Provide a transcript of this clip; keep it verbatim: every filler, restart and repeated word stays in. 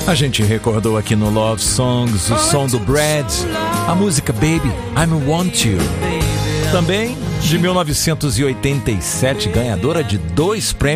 A gente recordou aqui no Love Songs o som do Brad, a música Baby, I Want You. Também de mil novecentos e oitenta e sete, ganhadora de dois prêmios